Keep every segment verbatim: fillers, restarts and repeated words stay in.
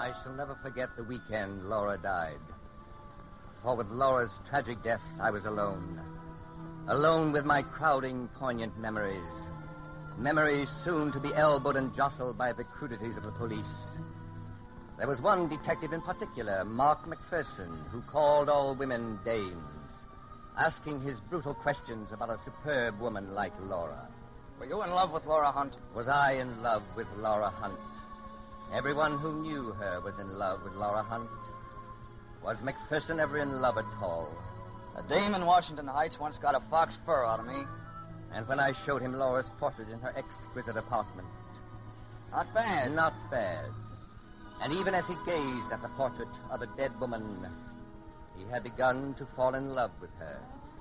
I shall never forget the weekend Laura died. For with Laura's tragic death, I was alone. Alone with my crowding, poignant memories. Memories soon to be elbowed and jostled by the crudities of the police. There was one detective in particular, Mark McPherson, who called all women dames, asking his brutal questions about a superb woman like Laura. Were you in love with Laura Hunt? Was I in love with Laura Hunt? Everyone who knew her was in love with Laura Hunt. Was McPherson ever in love at all? A dame in Washington Heights once got a fox fur out of me. And when I showed him Laura's portrait in her exquisite apartment. Not bad. Not bad. And even as he gazed at the portrait of a dead woman, he had begun to fall in love with her.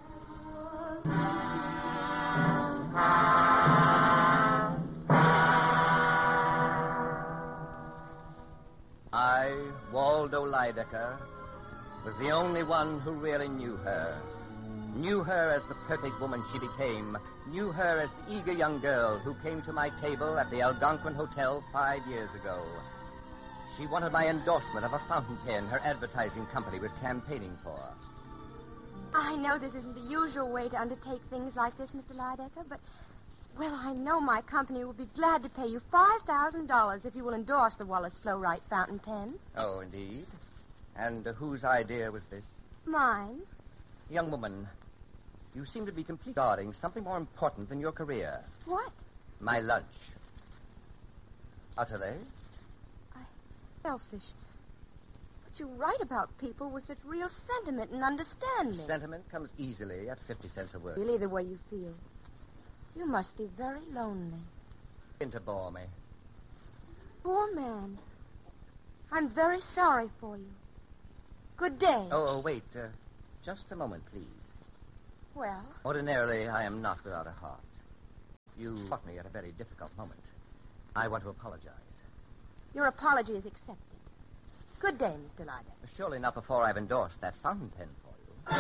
I, Waldo Lydecker, was the only one who really knew her. Knew her as the perfect woman she became. Knew her as the eager young girl who came to my table at the Algonquin Hotel five years ago. She wanted my endorsement of a fountain pen her advertising company was campaigning for. I know this isn't the usual way to undertake things like this, Mister Lydecker, but, well, I know my company will be glad to pay you five thousand dollars if you will endorse the Wallace Flow-Wright fountain pen. Oh, indeed? And uh, whose idea was this? Mine. Young woman, you seem to be completely guarding something more important than your career. What? My lunch. Utterly? I... Selfish. But you write about people with such real sentiment and understanding. Sentiment comes easily at fifty cents a word. Really the way you feel. You must be very lonely. To bore me. Poor man. I'm very sorry for you. Good day. Oh, oh wait. Uh, just a moment, please. Well? Ordinarily, I am not without a heart. You caught me at a very difficult moment. I want to apologize. Your apology is accepted. Good day, Mister Lydecker. Surely not before I've endorsed that fountain pen for you.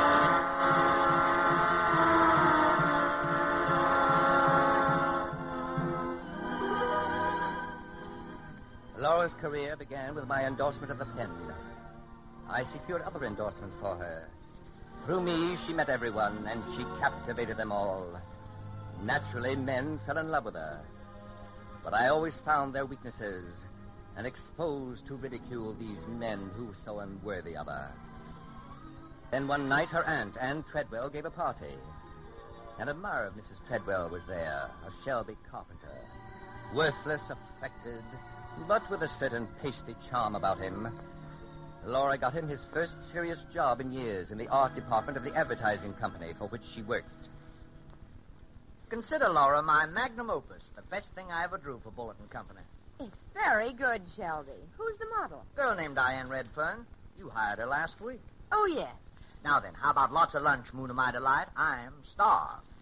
Laura's career began with my endorsement of the pen. I secured other endorsements for her. Through me, she met everyone, and she captivated them all. Naturally, men fell in love with her. But I always found their weaknesses and exposed to ridicule these men who were so unworthy of her. Then one night, her aunt, Anne Treadwell, gave a party. An admirer of Missus Treadwell was there, a Shelby carpenter. Worthless, affected, but with a certain pasty charm about him. Laura got him his first serious job in years in the art department of the advertising company for which she worked. Consider, Laura, my magnum opus, the best thing I ever drew for Bulletin Company. It's very good, Shelby. Who's the model? Girl named Diane Redfern. You hired her last week. Oh, yes. Now then, how about lots of lunch, Moon of my delight? I'm starved.